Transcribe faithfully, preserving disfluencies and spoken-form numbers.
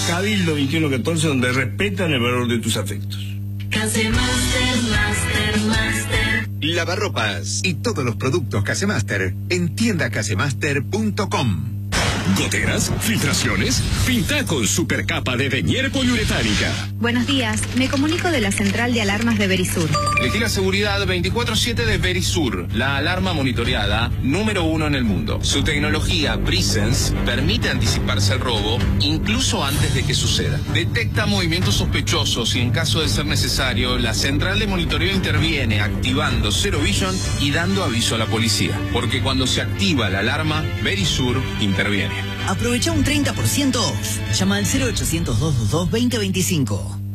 Cabildo veintiuno catorce, donde respetan el valor de tus afectos. Casemaster, Master, Master. Lavarropas y todos los productos Casemaster en tienda casemaster punto com. ¿Goteras? ¿Filtraciones? Pinta con supercapa de Venier poliuretánica. Buenos días, me comunico de la central de alarmas de Verisur. Elegí la seguridad veinticuatro siete de Verisur, la alarma monitoreada número uno en el mundo. Su tecnología Presence permite anticiparse al robo incluso antes de que suceda. Detecta movimientos sospechosos y en caso de ser necesario, la central de monitoreo interviene activando Zero Vision y dando aviso a la policía. Porque cuando se activa la alarma, Verisur interviene. Aprovecha un treinta por ciento off. Llama al cero ochocientos, doscientos veintidós, veinte veinticinco.